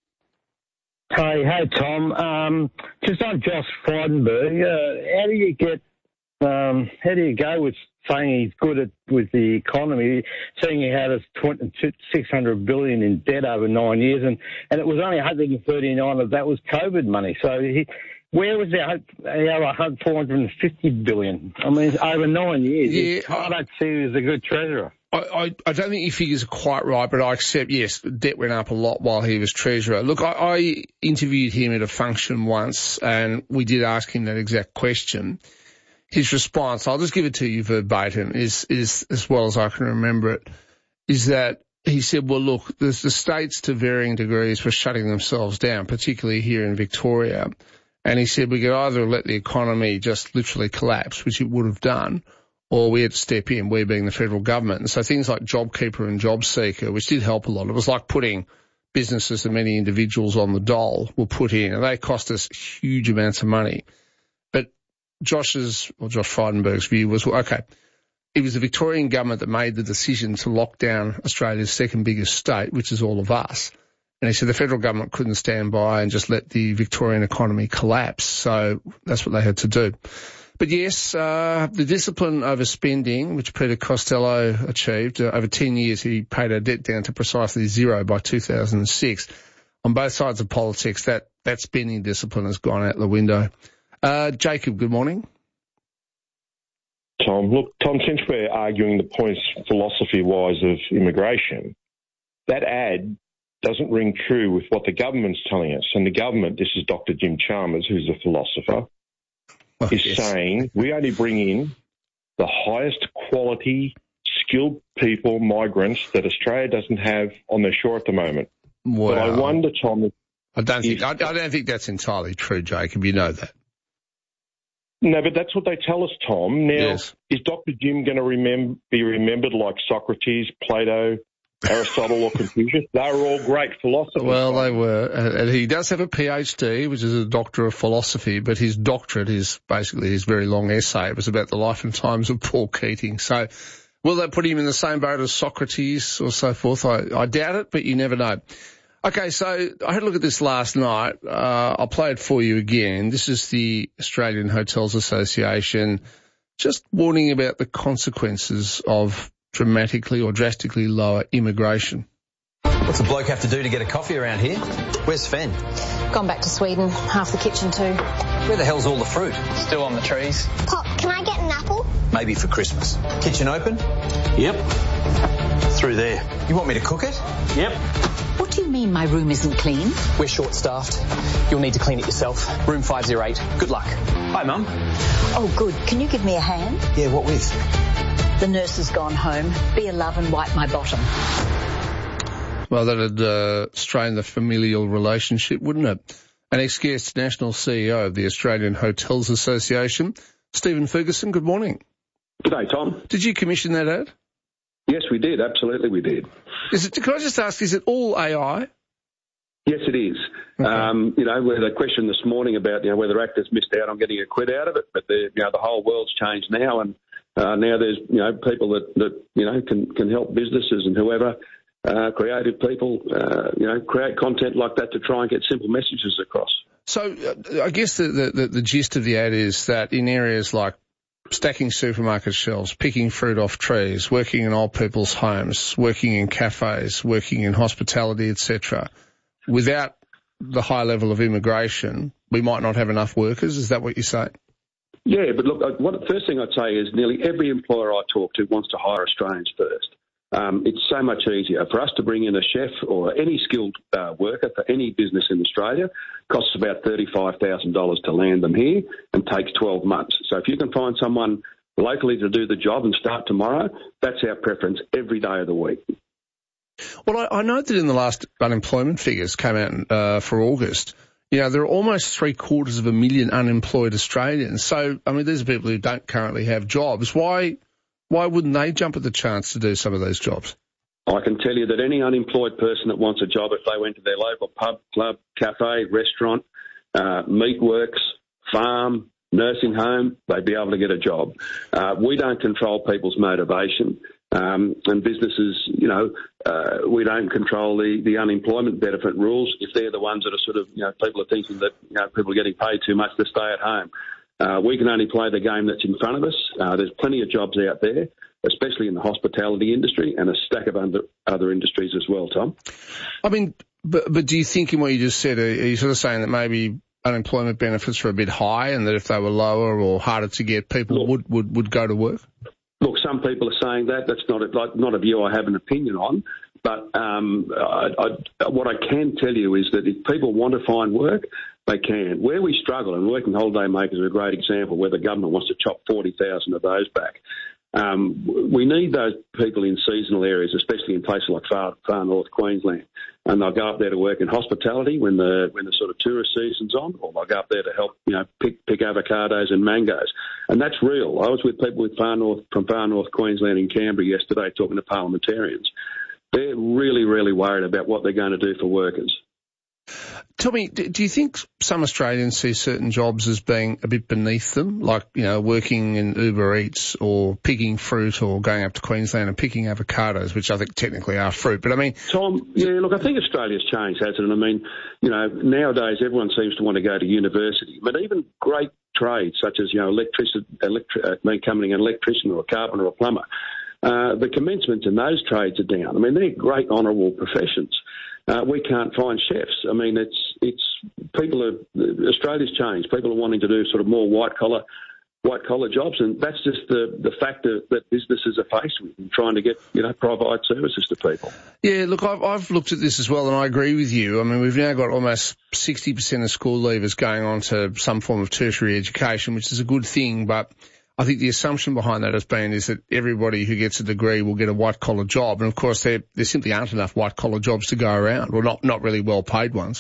S12: Hey, hey, Tom. Um, just on Josh Frydenberg, uh, how do you get, um, how do you go with saying he's good at with the economy, seeing he had us six hundred billion in debt over nine years, and, and it was only one hundred thirty-nine of that was COVID money. So he, where was our, our four hundred fifty billion? I mean, it's over nine years.
S6: Yeah,
S12: I don't see him as a good treasurer.
S6: I, I, I don't think your figures are quite right, but I accept, yes, debt went up a lot while he was treasurer. Look, I, I interviewed him at a function once, and we did ask him that exact question. His response, I'll just give it to you verbatim, is, is as well as I can remember it, is that he said, well, look, there's the states to varying degrees were shutting themselves down, particularly here in Victoria. And he said we could either let the economy just literally collapse, which it would have done, or we had to step in, we being the federal government. And so things like JobKeeper and JobSeeker, which did help a lot, it was like putting businesses and many individuals on the dole, were put in, and they cost us huge amounts of money. But Josh's, or Josh Frydenberg's view was, well, okay, it was the Victorian government that made the decision to lock down Australia's second biggest state, which is all of us. And he said the federal government couldn't stand by and just let the Victorian economy collapse. So that's what they had to do. But yes, uh, the discipline over spending, which Peter Costello achieved, uh, over ten years he paid our debt down to precisely zero by two thousand six. On both sides of politics, that, that spending discipline has gone out the window. Uh, Jacob, good morning.
S13: Tom, look, Tom, since we're arguing the points philosophy-wise of immigration, that ad doesn't ring true with what the government's telling us. And the government, this is Doctor Jim Chalmers, who's a philosopher, oh, is yes. saying we only bring in the highest quality, skilled people, migrants, that Australia doesn't have on their shore at the moment.
S6: Wow.
S13: But I wonder, Tom...
S6: I don't think I, I don't think that's entirely true, Jacob. You know that.
S13: No, but that's what they tell us, Tom. Now,
S6: yes.
S13: Is Doctor Jim going to remem- be remembered like Socrates, Plato, Aristotle or Confucius? They were all great philosophers.
S6: Well, they were. And he does have a P H D, which is a doctor of philosophy, but his doctorate is basically his very long essay. It was about the life and times of Paul Keating. So will they put him in the same boat as Socrates or so forth? I, I doubt it, but you never know. Okay, so I had a look at this last night. Uh, I'll play it for you again. This is the Australian Hotels Association just warning about the consequences of dramatically or drastically lower immigration.
S14: What's a bloke have to do to get a coffee around here? Where's Sven?
S15: Gone back to Sweden. Half the kitchen too.
S14: Where the hell's all the fruit?
S15: Still on the trees.
S16: Pop, can I get an apple?
S14: Maybe for Christmas. Kitchen open?
S15: Yep.
S14: Through there. You want me to cook it?
S15: Yep.
S22: What do you mean my room isn't clean?
S15: We're short-staffed. You'll need to clean it yourself. Room five oh eight. Good luck.
S14: Hi, Mum.
S23: Oh, good. Can you give me a hand?
S14: Yeah, what with?
S23: The nurse has gone home. Be a love and wipe my bottom.
S6: Well, that would uh, strain the familial relationship, wouldn't it? An ex-guest national C E O of the Australian Hotels Association, Stephen Ferguson, good morning.
S17: Good day, Tom.
S6: Did you commission that ad?
S17: Yes, we did. Absolutely, we did.
S6: Is it? Can I just ask, is it all A I?
S17: Yes, it is. Okay. Um, you know, we had a question this morning about, you know, whether actors missed out on getting a quid out of it, but the, you know, the whole world's changed now, and Uh, now there's, you know, people that, that you know, can, can help businesses and whoever, uh, creative people, uh, you know, create content like that to try and get simple messages across.
S6: So uh, I guess the, the, the gist of the ad is that in areas like stacking supermarket shelves, picking fruit off trees, working in old people's homes, working in cafes, working in hospitality, et cetera, without the high level of immigration, we might not have enough workers. Is that what you're saying?
S17: Yeah, but look, what, the first thing I'd say is nearly every employer I talk to wants to hire Australians first. Um, it's so much easier for us to bring in a chef or any skilled uh, worker for any business in Australia. Costs about thirty-five thousand dollars to land them here and takes twelve months. So if you can find someone locally to do the job and start tomorrow, that's our preference every day of the week.
S6: Well, I, I know that in the last unemployment figures came out uh, for August, you know, there are almost three quarters of a million unemployed Australians. So, I mean, these are people who don't currently have jobs. Why? Why wouldn't they jump at the chance to do some of those jobs?
S17: I can tell you that any unemployed person that wants a job, if they went to their local pub, club, cafe, restaurant, uh, meatworks, farm, nursing home, they'd be able to get a job. Uh, we don't control people's motivation. Um, and businesses, you know, uh, we don't control the, the unemployment benefit rules. If they're the ones that are sort of, you know, people are thinking that, you know, people are getting paid too much to stay at home. Uh, we can only play the game that's in front of us. Uh, there's plenty of jobs out there, especially in the hospitality industry and a stack of other, other industries as well, Tom.
S6: I mean, but, but do you think in what you just said, are you sort of saying that maybe unemployment benefits are a bit high and that if they were lower or harder to get, people look, would, would, would go to work?
S17: Look, some people are saying that. That's not a, like, not a view I have an opinion on. But um, I, I, what I can tell you is that if people want to find work, they can. Where we struggle, and working holiday makers are a great example, where the government wants to chop forty thousand of those back. Um, we need those people in seasonal areas, especially in places like far, far north Queensland. And they'll go up there to work in hospitality when the when the sort of tourist season's on, or they'll go up there to help, you know, pick pick avocados and mangoes. And that's real. I was with people with far north from far north Queensland in Canberra yesterday talking to parliamentarians. They're really, really worried about what they're going to do for workers.
S6: Tell me, do you think some Australians see certain jobs as being a bit beneath them, like, you know, working in Uber Eats or picking fruit or going up to Queensland and picking avocados, which I think technically are fruit? But I mean...
S17: Tom, yeah, look, I think Australia's changed, hasn't it? I mean, you know, nowadays everyone seems to want to go to university, but even great trades such as, you know, electricity, electric, uh, becoming an electrician or a carpenter or a plumber, uh, the commencements in those trades are down. I mean, they're great honourable professions. Uh, we can't find chefs. I mean, it's it's people are Australia's changed. People are wanting to do sort of more white collar, white collar jobs, and that's just the the factor that businesses are faced with in trying to get, you know, provide services to people.
S6: Yeah, look, I've I've looked at this as well, and I agree with you. I mean, we've now got almost sixty percent of school leavers going on to some form of tertiary education, which is a good thing, but I think the assumption behind that has been is that everybody who gets a degree will get a white-collar job. And, of course, there there simply aren't enough white-collar jobs to go around, or not, not really well-paid ones.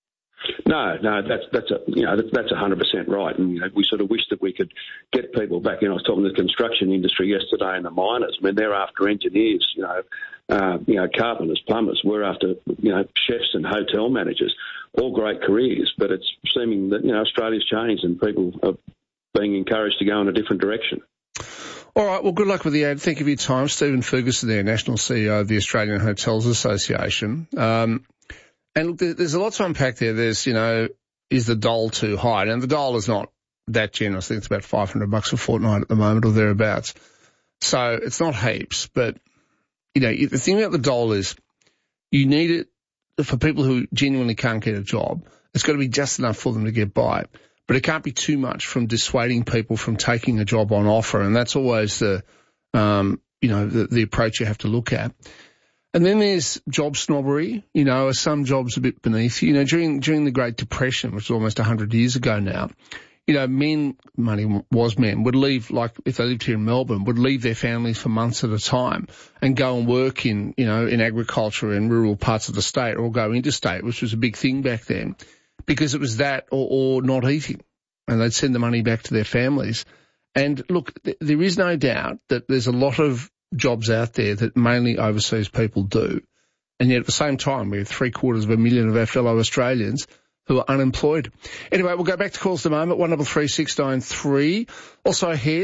S17: No, no, that's that's a you know that's that's a hundred percent right, and you know we sort of wish that we could get people back in. I was talking to the construction industry yesterday and the miners. I mean, they're after engineers, you know, uh, you know, carpenters, plumbers. We're after, you know, chefs and hotel managers. All great careers, but it's seeming that, you know, Australia's changed and people are being encouraged to go in a different direction.
S6: All right, well, good luck with the ad. Thank you for your time. Stephen Ferguson there, National C E O of the Australian Hotels Association. Um, and look, there's a lot to unpack there. There's, you know, is the dole too high? And the dole is not that generous. I think it's about five hundred bucks a fortnight at the moment or thereabouts. So it's not heaps, but, you know, the thing about the dole is you need it for people who genuinely can't get a job. It's got to be just enough for them to get by. But it can't be too much from dissuading people from taking a job on offer, and that's always the, um, you know, the, the approach you have to look at. And then there's job snobbery. You know, are some jobs a bit beneath you? You know, during during the Great Depression, which is almost one hundred years ago now, you know, men, money was men, would leave, like if they lived here in Melbourne, would leave their families for months at a time and go and work in, you know, in agriculture in rural parts of the state, or go interstate, which was a big thing back then. Because it was that or, or not eating, and they'd send the money back to their families. And look, th- there is no doubt that there's a lot of jobs out there that mainly overseas people do. And yet at the same time, we have three quarters of a million of our fellow Australians who are unemployed. Anyway, we'll go back to calls in a moment, one double three six nine three. Also ahead,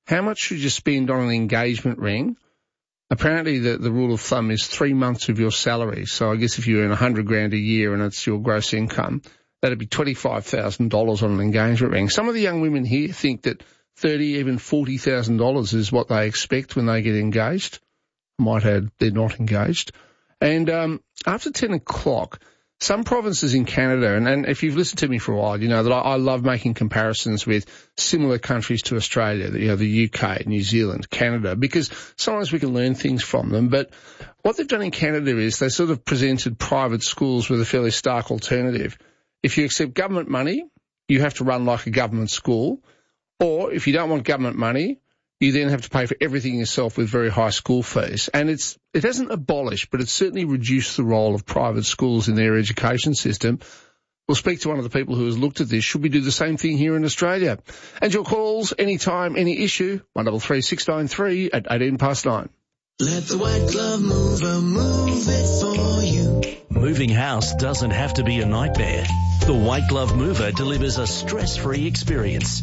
S6: how much should you spend on an engagement ring? Apparently the, the rule of thumb is three months of your salary. So I guess if you earn a hundred grand a year and it's your gross income, that'd be twenty-five thousand dollars on an engagement ring. Some of the young women here think that thirty, even forty thousand dollars is what they expect when they get engaged. I might add they're not engaged. And um, after ten o'clock, some provinces in Canada, and, and if you've listened to me for a while, you know that I, I love making comparisons with similar countries to Australia, you know, the U K, New Zealand, Canada, because sometimes we can learn things from them. But what they've done in Canada is they sort of presented private schools with a fairly stark alternative. If you accept government money, you have to run like a government school. Or if you don't want government money, you then have to pay for everything yourself with very high school fees. And it's it hasn't abolished, but it's certainly reduced the role of private schools in their education system. We'll speak to one of the people who has looked at this. Should we do the same thing here in Australia? And your calls, anytime, any issue, one double three six nine three at eighteen past nine.
S1: Let the White Glove Mover move it for you.
S16: Moving house doesn't have to be a nightmare. The White Glove Mover delivers a stress-free experience.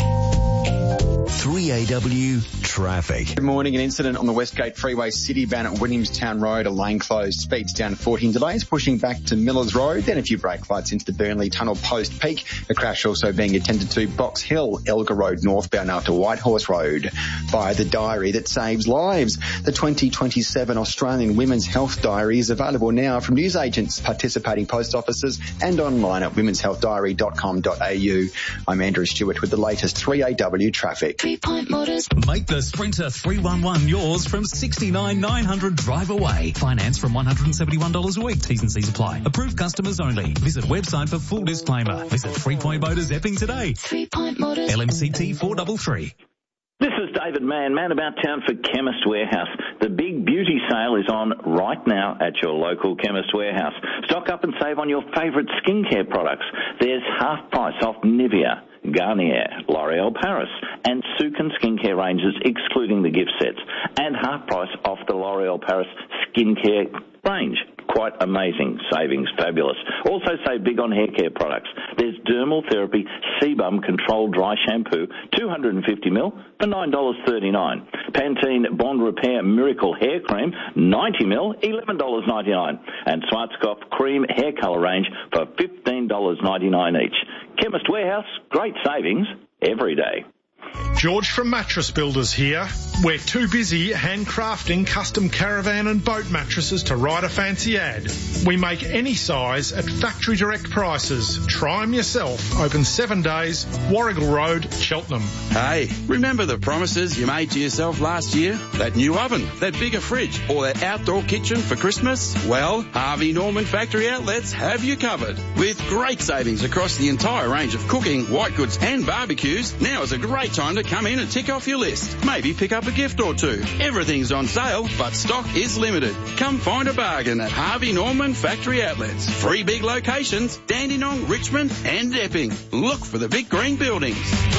S4: three A W traffic.
S5: Good morning. An incident on the Westgate Freeway Citybound at Williamstown Road. A lane closed. Speeds down fourteen delays, pushing back to Millers Road. Then a few brake lights into the Burnley Tunnel post peak. A crash also being attended to Box Hill, Elgar Road northbound after Whitehorse Road. By the diary that saves lives. The twenty twenty-seven Australian Women's Health Diary is available now from newsagents, participating post offices and online at womens health diary dot com dot a u. I'm Andrew Stewart with the latest three A W traffic.
S1: Point Motors.
S18: Make the Sprinter three one one yours from sixty-nine thousand nine hundred dollars drive away. Finance from one hundred seventy-one dollars a week. T's and C's apply. Approved customers only. Visit website for full disclaimer. Visit Three Point Motors Epping today.
S1: Three Point Motors.
S18: L M C T four three three.
S19: This is David Mann, man about town for Chemist Warehouse. The big beauty sale is on right now at your local Chemist Warehouse. Stock up and save on your favourite skincare products. There's half price off Nivea, Garnier, L'Oreal Paris and Sukin skincare ranges excluding the gift sets, and half price off the L'Oreal Paris skincare range. Quite amazing savings, fabulous. Also save big on hair care products. There's Dermal Therapy Sebum Control Dry Shampoo, two hundred fifty milliliters for nine dollars thirty-nine. Pantene Bond Repair Miracle Hair Cream, ninety milliliters, eleven dollars ninety-nine. And Schwarzkopf Cream Hair Colour Range for fifteen dollars ninety-nine each. Chemist Warehouse, great savings every day.
S20: George from Mattress Builders here. We're too busy handcrafting custom caravan and boat mattresses to write a fancy ad. We make any size at factory direct prices. Try them yourself. Open seven days, Warrigal Road, Cheltenham.
S21: Hey, remember the promises you made to yourself last year? That new oven, that bigger fridge, or that outdoor kitchen for Christmas? Well, Harvey Norman Factory Outlets have you covered. With great savings across the entire range of cooking, white goods and barbecues, now is a great time to come in and tick off your list. Maybe pick up a gift or two. Everything's on sale, but stock is limited. Come find a bargain at Harvey Norman Factory Outlets. Three big locations, Dandenong, Richmond and Epping. Look for the big green buildings.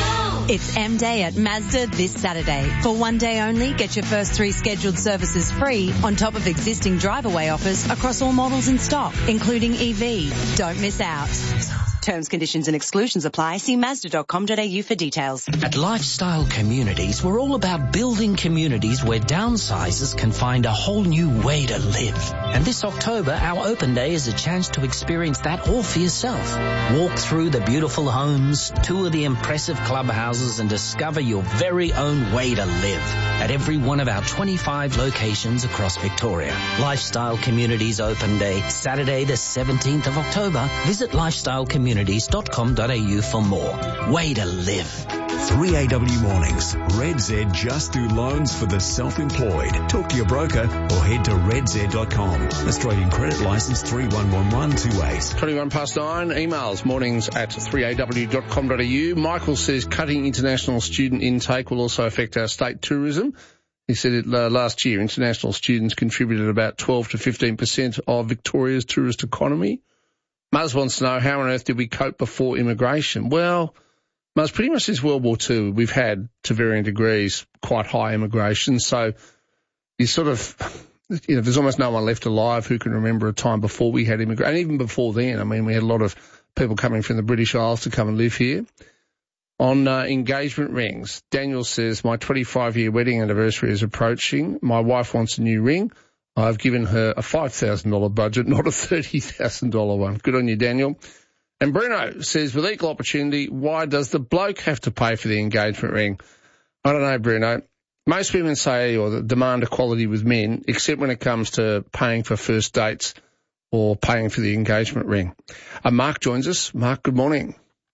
S24: It's M Day at Mazda this Saturday. For one day only, get your first three scheduled services free on top of existing drive-away offers across all models in stock, including E V. Don't miss out. Terms, conditions and exclusions apply. See Mazda dot com dot a u for details.
S29: At Lifestyle Communities, we're all about building communities where downsizers can find a whole new way to live. And this October, our open day is a chance to experience that all for yourself. Walk through the beautiful homes, tour the impressive clubhouses and discover your very own way to live at every one of our twenty-five locations across Victoria. Lifestyle Communities Open Day, Saturday the seventeenth of October. Visit lifestyle communities dot com dot a u for more. Way to live.
S4: three A W Mornings. Red Z just do loans for the self-employed. Talk to your broker or head to red z dot com. Australian Credit Licence three one one one two eight.
S6: twenty-one past nine. Emails mornings at three a w dot com dot a u. Michael says cutting international student intake will also affect our state tourism. He said it uh, last year international students contributed about twelve to fifteen percent of Victoria's tourist economy. Muzz wants to know, how on earth did we cope before immigration? Well, Muzz, pretty much since World War Two, we've had, to varying degrees, quite high immigration. So you sort of, you know, there's almost no one left alive who can remember a time before we had immigration. And even before then, I mean, we had a lot of people coming from the British Isles to come and live here. On uh, engagement rings, Daniel says, my twenty-five-year wedding anniversary is approaching. My wife wants a new ring. I've given her a five thousand dollars budget, not a thirty thousand dollars one. Good on you, Daniel. And Bruno says, with equal opportunity, why does the bloke have to pay for the engagement ring? I don't know, Bruno. Most women say or demand equality with men, except when it comes to paying for first dates or paying for the engagement ring. Uh, Mark joins us. Mark, good morning.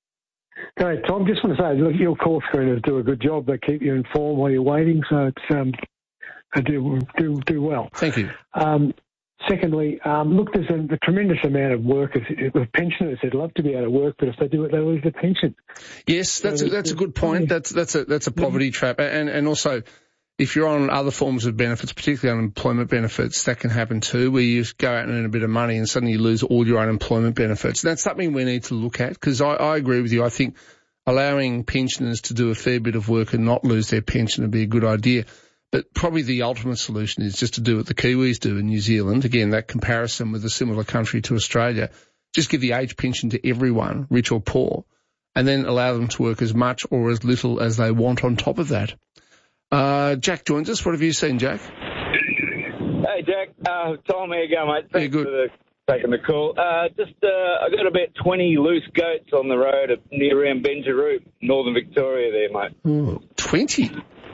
S3: Hey, Tom, just want to say, look, your call screeners do a good job. They keep you informed while you're waiting, so it's um, they do do do well.
S6: Thank you.
S3: Um, secondly, um, look, there's a, a tremendous amount of workers with pensioners who'd love to be able to work, but if they do it, they lose their pension.
S6: Yes, that's so a, that's a good point. That's that's a that's a poverty trap, and and also, if you're on other forms of benefits, particularly unemployment benefits, that can happen too, where you go out and earn a bit of money and suddenly you lose all your unemployment benefits. That's something we need to look at, because I, I agree with you. I think allowing pensioners to do a fair bit of work and not lose their pension would be a good idea. But probably the ultimate solution is just to do what the Kiwis do in New Zealand. Again, that comparison with a similar country to Australia. Just give the age pension to everyone, rich or poor, and then allow them to work as much or as little as they want on top of that. Uh, Jack joins us. What have you seen, Jack?
S7: Hey, Jack. Uh, Tom, how you going, mate? Thanks
S6: yeah, good.
S7: for the, taking the call. Uh, just, uh, I got about twenty loose goats on the road at, near around Benjaroop, Northern Victoria there, mate.
S6: Ooh, twenty?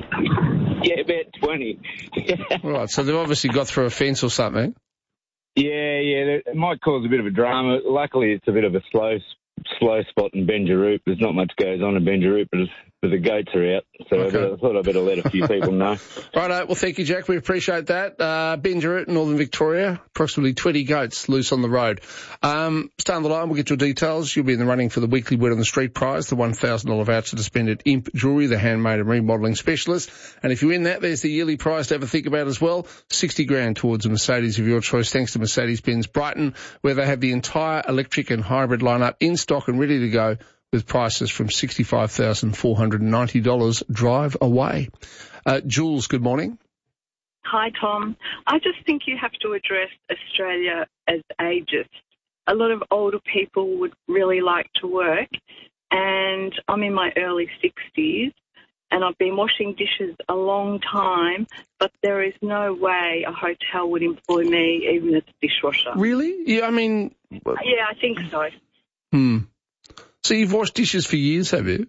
S7: Yeah, about twenty.
S6: All right, so they've obviously got through a fence or something.
S7: Yeah, yeah, it might cause a bit of a drama. Luckily, it's a bit of a slow slow spot in Benjaroop. There's not much goes on in Benjaroop, but, but the goats are out. So okay. I thought I'd better let a few people know.
S6: Right, well, thank you, Jack. We appreciate that. Uh, Benjaroop, Northern Victoria, approximately twenty goats loose on the road. Um, stay on the line. We'll get your details. You'll be in the running for the weekly Word on the Street prize, the one thousand dollars voucher to spend at Imp Jewellery, the handmade and remodelling specialist. And if you win that, there's the yearly prize to have a think about as well. sixty grand towards a Mercedes of your choice, thanks to Mercedes-Benz Brighton, where they have the entire electric and hybrid lineup in stock and ready to go, with prices from sixty-five thousand four hundred ninety dollars. Drive away. Uh, Jules, good morning.
S8: Hi, Tom. I just think you have to address Australia as ageist. A lot of older people would really like to work, and I'm in my early sixties, and I've been washing dishes a long time, but there is no way a hotel would employ me even as a dishwasher.
S6: Really? Yeah, I mean...
S8: Yeah, I think so.
S6: Hmm. So you've washed dishes for years, have you?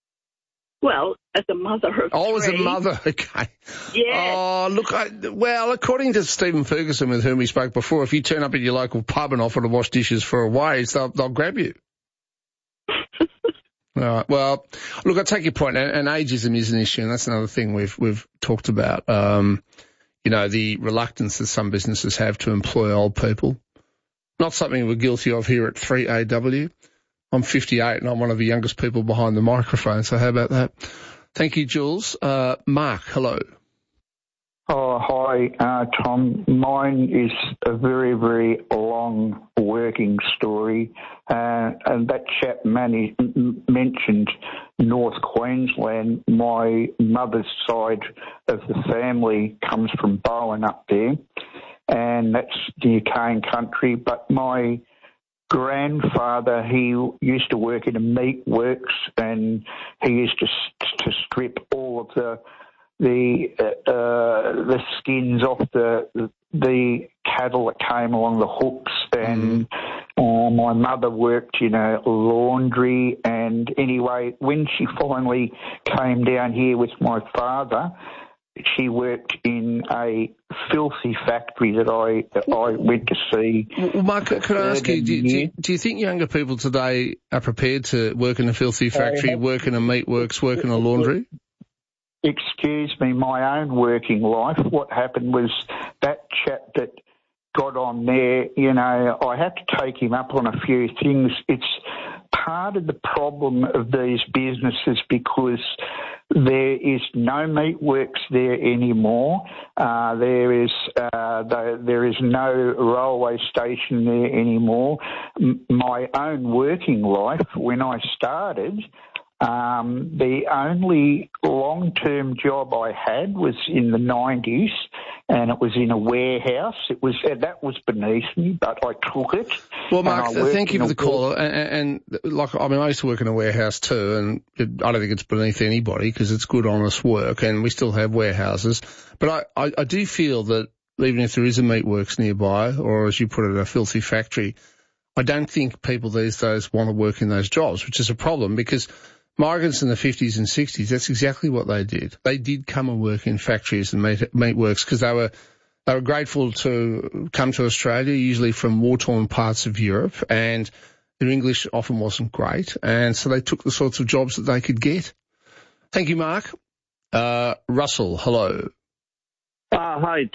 S8: Well, as a mother of
S6: Oh,
S8: three.
S6: as a mother, okay.
S8: Yeah.
S6: Oh, look, I, well, according to Stephen Ferguson, with whom we spoke before, if you turn up at your local pub and offer to wash dishes for a wage, they'll, they'll grab you. All right. Well, look, I take your point, and, and ageism is an issue, and that's another thing we've we've talked about. Um, you know, the reluctance that some businesses have to employ old people. Not something we're guilty of here at three A W. I'm fifty-eight and I'm one of the youngest people behind the microphone, so how about that? Thank you, Jules. Uh, Mark, hello.
S9: Oh, hi, uh, Tom. Mine is a very, very long working story, uh, and that chap mani- m- mentioned North Queensland. My mother's side of the family comes from Bowen up there, and that's near Cane Country, but my grandfather, he used to work in a meat works, and he used to to strip all of the the uh, the skins off the the cattle that came along the hooks. And uh, my mother worked in a laundry. And anyway, when she finally came down here with my father, she worked in a filthy factory that I I went to see.
S6: Well, Mark, could I ask you, do, do, do you think younger people today are prepared to work in a filthy factory, work in a meat works, work in a laundry?
S9: Excuse me, my own working life, what happened was that chap that got on there, you know, I had to take him up on a few things. It's part of the problem of these businesses because there is no meat works there anymore. Uh, there is uh, the, there is no railway station there anymore. M- my own working life, when I started, um, the only long-term job I had was in the nineties, and it was in a warehouse. It was uh, that was beneath me, but I took it.
S6: Well, Mark,
S9: and I worked
S6: thank you
S9: in
S6: for
S9: a
S6: the call. And, and like, I mean, I used to work in a warehouse too, and it, I don't think it's beneath anybody because it's good, honest work, and we still have warehouses. But I, I, I do feel that even if there is a meatworks nearby, or as you put it, a filthy factory, I don't think people these days want to work in those jobs, which is a problem because migrants in the fifties and sixties, that's exactly what they did. They did come and work in factories and meat, meatworks because they were they were grateful to come to Australia, usually from war-torn parts of Europe, and their English often wasn't great, and so they took the sorts of jobs that they could get. Thank you, Mark. Uh, Russell, hello.
S2: Uh, hi,